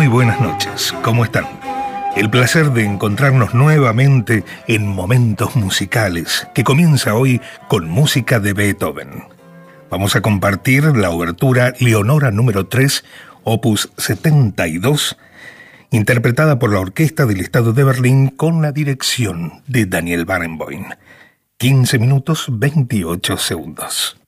buenas noches, ¿cómo están? El placer de encontrarnos nuevamente en Momentos Musicales, que comienza hoy con música de Beethoven. Vamos a compartir la obertura Leonora número 3, opus 72, interpretada por la Orquesta del Estado de Berlín con la dirección de Daniel Barenboim. 15 minutos 28 segundos.